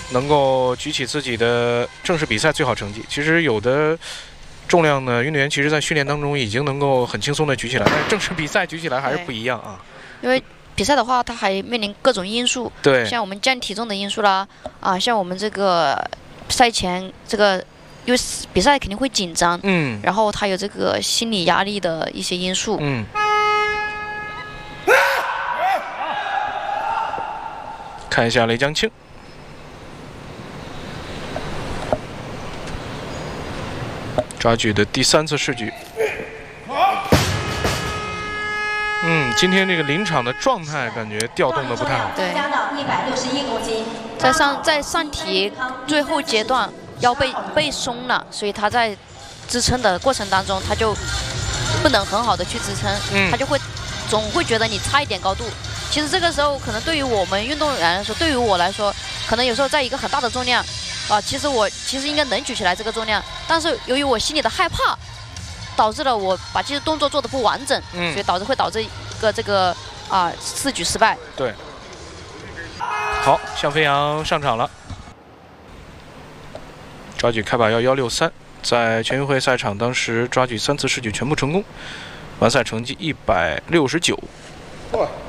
能够举起自己的正式比赛最好成绩。其实有的重量呢，运动员其实在训练当中已经能够很轻松的举起来，但是正式比赛举起来还是不一样啊。 因为比赛的话，它还面临各种因素， 对， 像我们降体重的因素啦，像我们这个赛前这个，因为比赛肯定会紧张，然后它有这个心理压力的一些因素， 看一下雷江庆。抓举的第3次试举。今天这个临场的状态感觉调动的不太好。 对。在上体最后阶段腰被松了，所以他在支撑的过程当中他就不能很好的去支撑，他就会总会觉得你差一点高度。其实这个时候可能对于我们运动员来说，对于我来说，可能有时候在一个很大的重量。其实应该能举起来这个重量，但是由于我心里的害怕，导致了我把这些动作做得不完整，所以会导致一个这个试举失败。 对。好，向飞扬上场了，抓举开把要163，在全运会赛场当时抓举3次试举全部成功，完赛成绩169。